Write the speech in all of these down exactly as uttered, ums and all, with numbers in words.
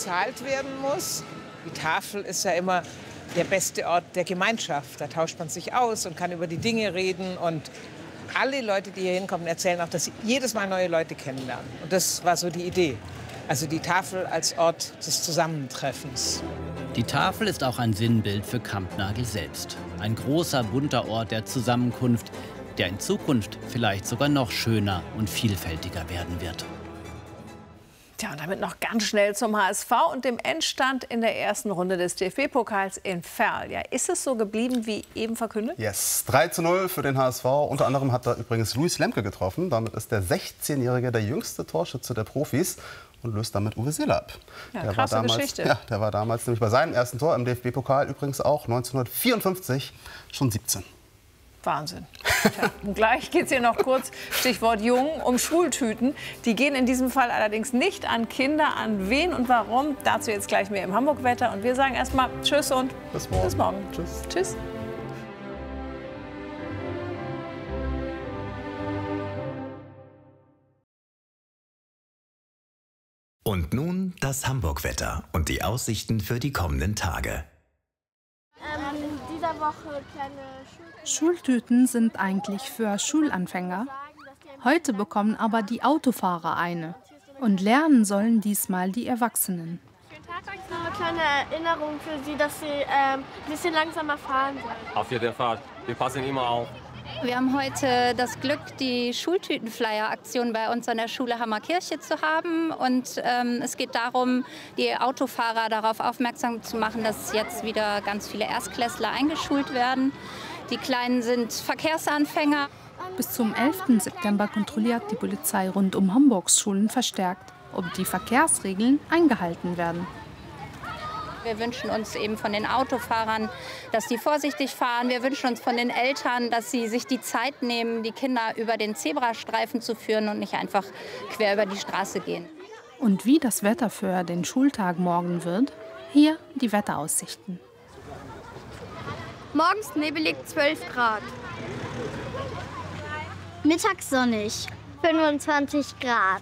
bezahlt werden muss. Die Tafel ist ja immer der beste Ort der Gemeinschaft. Da tauscht man sich aus und kann über die Dinge reden. Und alle Leute, die hier hinkommen, erzählen auch, dass sie jedes Mal neue Leute kennenlernen. Und das war so die Idee. Also die Tafel als Ort des Zusammentreffens. Die Tafel ist auch ein Sinnbild für Kampnagel selbst. Ein großer, bunter Ort der Zusammenkunft, der in Zukunft vielleicht sogar noch schöner und vielfältiger werden wird. Tja, und damit noch ganz schnell zum H S V und dem Endstand in der ersten Runde des D F B-Pokals in Verl. Ja, ist es so geblieben wie eben verkündet? Yes, drei zu null für den H S V. Unter anderem hat da übrigens Luis Lemke getroffen. Damit ist der sechzehnjährige der jüngste Torschütze der Profis und löst damit Uwe Seeler ab. Ja, der krasse war damals, Geschichte. Ja, der war damals nämlich bei seinem ersten Tor im D F B-Pokal übrigens auch neunzehnhundertvierundfünfzig schon siebzehn. Wahnsinn. Tja, und gleich geht es hier noch kurz, Stichwort jung, um Schultüten. Die gehen in diesem Fall allerdings nicht an Kinder. An wen und warum? Dazu jetzt gleich mehr im Hamburg-Wetter. Und wir sagen erstmal Tschüss und bis morgen. Bis morgen. Tschüss. Tschüss. Und nun das Hamburg-Wetter und die Aussichten für die kommenden Tage. Ähm, in dieser Woche kleine Schultüten sind eigentlich für Schulanfänger. Heute bekommen aber die Autofahrer eine. Und lernen sollen diesmal die Erwachsenen. Schönen Tag, eine kleine Erinnerung für Sie, dass Sie ähm, ein bisschen langsamer fahren sollen. Auf jeden Fall. Wir passen immer auf. Wir haben heute das Glück, die Schultütenflyer-Aktion bei uns an der Schule Hammerkirche zu haben. Und ähm, es geht darum, die Autofahrer darauf aufmerksam zu machen, dass jetzt wieder ganz viele Erstklässler eingeschult werden. Die Kleinen sind Verkehrsanfänger. Bis zum elften September kontrolliert die Polizei rund um Hamburgs Schulen verstärkt, ob die Verkehrsregeln eingehalten werden. Wir wünschen uns eben von den Autofahrern, dass die vorsichtig fahren. Wir wünschen uns von den Eltern, dass sie sich die Zeit nehmen, die Kinder über den Zebrastreifen zu führen und nicht einfach quer über die Straße gehen. Und wie das Wetter für den Schultag morgen wird, hier die Wetteraussichten. Morgens nebelig zwölf Grad. Mittags sonnig fünfundzwanzig Grad.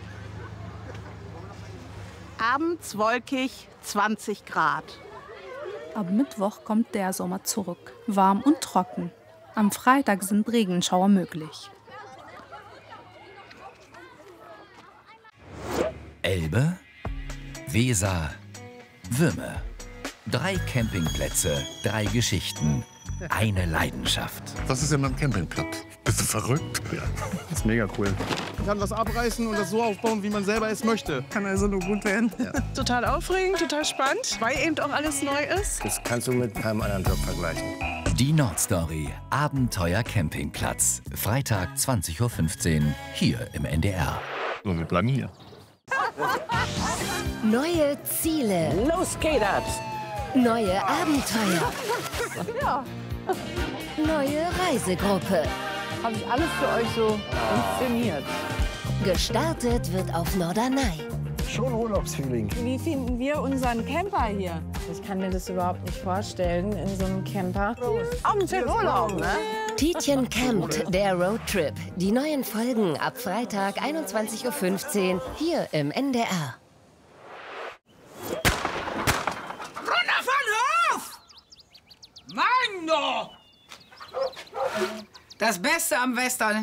Abends wolkig zwanzig Grad. Ab Mittwoch kommt der Sommer zurück, warm und trocken. Am Freitag sind Regenschauer möglich. Elbe, Weser, Würme. Drei Campingplätze, drei Geschichten, eine Leidenschaft. Was ist denn ein Campingplatz? Bist du verrückt? Ja. Das ist mega cool. Man kann was abreißen und das so aufbauen, wie man selber es möchte. Kann also nur gut werden. Ja. Total aufregend, total spannend, weil eben auch alles neu ist. Das kannst du mit keinem anderen Job vergleichen. Die Nordstory, Abenteuer Campingplatz. Freitag zwanzig Uhr fünfzehn, hier im N D R. So, wir bleiben hier. Neue Ziele. Los geht das! Neue Abenteuer. Ja. Neue Reisegruppe. Habe ich alles für euch so inszeniert. Gestartet wird auf Norderney. Schon Urlaubsfeeling. Wie finden wir unseren Camper hier? Ich kann mir das überhaupt nicht vorstellen, in so einem Camper. Abends in Urlaub, ne? Tietjen campt, der Roadtrip. Die neuen Folgen ab Freitag einundzwanzig Uhr fünfzehn hier im N D R. Runter von Hof! Mann, doch! Das Beste am Western